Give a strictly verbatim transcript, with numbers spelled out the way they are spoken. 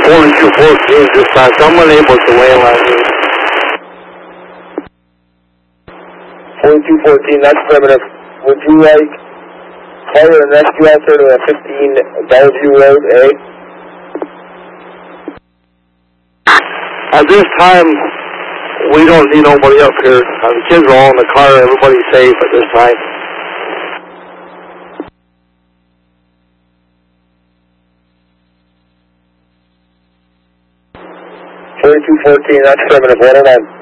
forty-two fourteen this time, so I'm unable to landline you. forty-two fourteen, that's primitive. Would you like fire and rescue out there to a fifteen Bellevue Road, A? At this time, we don't need nobody up here. Uh, the kids are all in the car. Everybody's safe at this time. forty-two fourteen, that's primitive. one oh nine.